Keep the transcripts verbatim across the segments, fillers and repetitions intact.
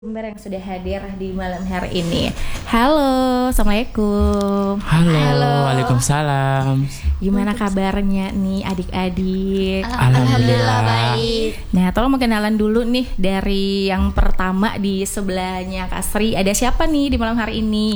Member yang sudah hadir di malam hari ini. Halo, assalamualaikum. Halo, Halo. Waalaikumsalam. Gimana kabarnya nih adik-adik? Alhamdulillah baik. Nah, tolong kenalan dulu nih dari yang pertama di sebelahnya Kak Sri. Ada siapa nih di malam hari ini?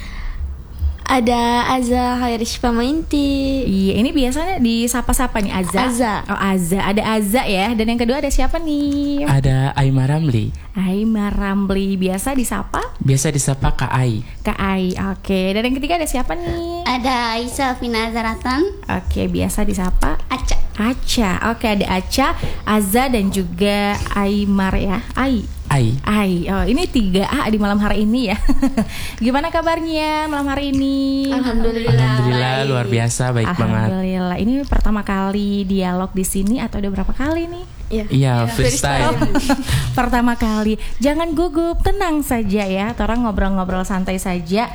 Ada Aza Hairish Pamainti. Iya, ini biasanya disapa-sapa nih Aza. Aza. Oh, Aza. Ada Aza ya. Dan yang kedua ada siapa nih? Ada Aimar Ramli. Aimar Ramli, biasa disapa? Biasa disapa Kak Ai. Kak Ai. Oke. Dan yang ketiga ada siapa nih? Ada Aisyah Fina Zaratan. Oke, biasa disapa Aca. Aca. Oke, ada Aca, Aza dan juga Aimar ya. Ai. Ai. Ai. Oh, ini tiga A di malam hari ini ya. Gimana kabarnya malam hari ini? Alhamdulillah. Alhamdulillah luar biasa baik banget. Alhamdulillah. Ini pertama kali dialog di sini atau udah berapa kali nih? Iya. Iya, first time. Pertama kali. Jangan gugup, tenang saja ya. Orang ngobrol-ngobrol santai saja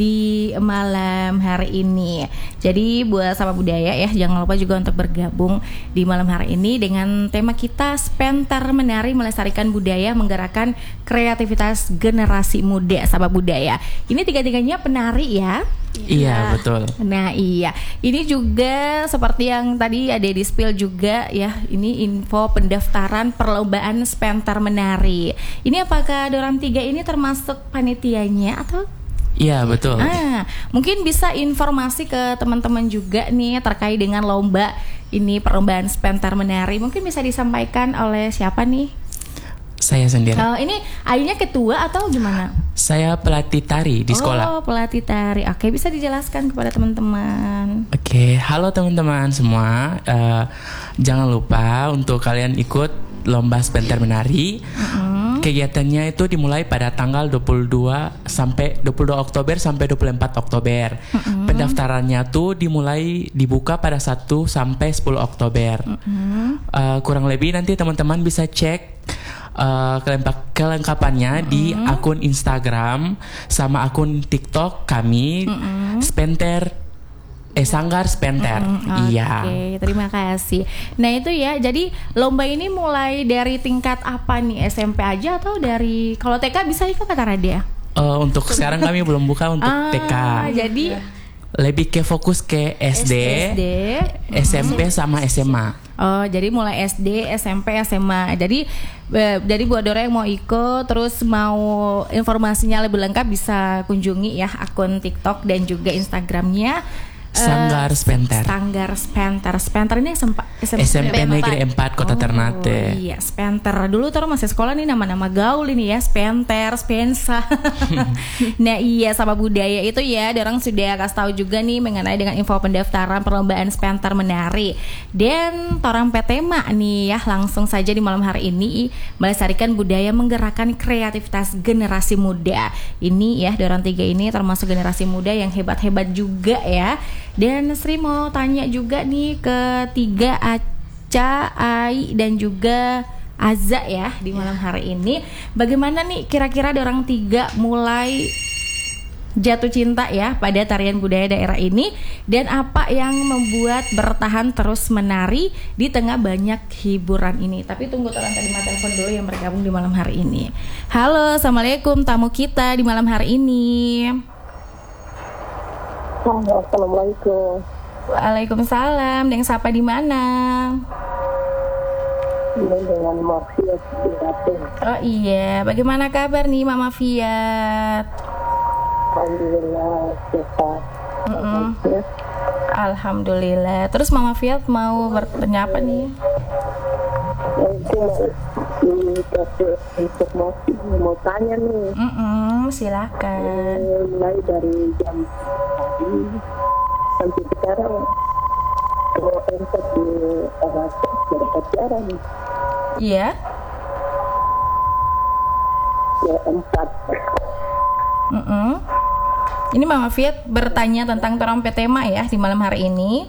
di malam hari ini. Jadi buat sahabat budaya ya, jangan lupa juga untuk bergabung di malam hari ini dengan tema kita Spentar Menari Melestarikan Budaya Menggerakkan Kreativitas Generasi Muda. Sahabat budaya, ini tiga-tiganya penari ya. Iya, betul. Nah iya, ini juga seperti yang tadi ada di spill juga ya. Ini info pendaftaran perlombaan Spentar Menari. Ini apakah dorang tiga ini termasuk panitianya atau? Iya, betul. Ah, mungkin bisa informasi ke teman-teman juga nih terkait dengan lomba ini perlombaan Spentar Menari. Mungkin bisa disampaikan oleh siapa nih? Saya sendiri. Oh, ini ayunya ketua atau gimana? Saya pelatih tari di sekolah. Oh, pelatih tari. Oke, bisa dijelaskan kepada teman-teman. Oke, halo teman-teman semua. Uh, jangan lupa untuk kalian ikut lomba Spentar Menari. Mm-hmm. Kegiatannya itu dimulai pada tanggal dua puluh dua sampai dua puluh dua Oktober sampai dua puluh empat Oktober. Mm-hmm. Pendaftarannya tuh dimulai dibuka pada satu sampai sepuluh Oktober. Mm-hmm. Uh, kurang lebih nanti teman-teman bisa cek uh, kelengkapannya mm-hmm. di akun Instagram sama akun TikTok kami mm-hmm. Spentar Eh Sanggar Spentar. Mm, Iya. Oke, okay, terima kasih. Nah itu ya, jadi lomba ini mulai dari tingkat apa nih? S M P aja atau dari kalau T K bisa ikut kata Radia? Uh, untuk sekarang kami belum buka untuk ah, T K. Jadi lebih ke fokus ke S D, S D, S M P sama S M A. Oh, jadi mulai S D, S M P, S M A. Jadi e, jadi buat Dora yang mau ikut terus mau informasinya lebih lengkap bisa kunjungi ya akun TikTok dan juga Instagramnya Sanggar Spentar. Sanggar Spentar. Spentar ini S M P S M P Negeri empat Kota oh, Ternate. Iya, Spentar. Dulu tuh masih sekolah nih nama-nama gaul ini ya, Spentar, Spensa. Nah, iya sama budaya itu ya, orang sudah kasih tahu juga nih mengenai dengan info pendaftaran perlombaan Spentar Menari. Dan torang petema nih ya, langsung saja di malam hari ini melestarikan budaya menggerakkan kreativitas generasi muda. Ini ya, orang tiga ini termasuk generasi muda yang hebat-hebat juga ya. Dan Sri mau tanya juga nih ke tiga Aca, Ai dan juga Aza ya di malam hari ini. Bagaimana nih kira-kira orang tiga mulai jatuh cinta ya pada tarian budaya daerah ini, dan apa yang membuat bertahan terus menari di tengah banyak hiburan ini. Tapi tunggu orang tadi telepon dulu yang bergabung di malam hari ini. Halo, assalamualaikum tamu kita di malam hari ini. Assalamualaikum. Waalaikumsalam. Dengan siapa di mana? Dengan Mafiat di Dateng. Oh iya, bagaimana kabar nih Mama Fiat? Alhamdulillah sehat. Mm-mm. Alhamdulillah. Terus Mama Fiat mau bertanya apa nih? Itu dikasih informasi mau tanya nih. Mm-mm, silakan. Eh, mulai dari jam tadi sampai sekarang kalau empat di Arasa dapat jarang. Iya. Ya empat. Mm-mm. Ini Mama Fiat bertanya tentang trompet tema ya di malam hari ini.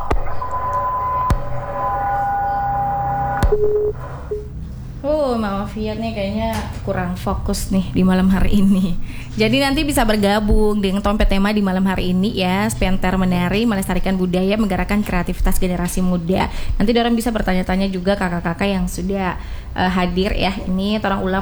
Oh, Mama Alfiat nih kayaknya kurang fokus nih di malam hari ini. Jadi nanti bisa bergabung dengan Tompet Tema di malam hari ini ya. Spenter Menari melestarikan budaya, menggerakkan kreativitas generasi muda. Nanti orang bisa bertanya-tanya juga kakak-kakak yang sudah uh, hadir ya. Ini orang ulang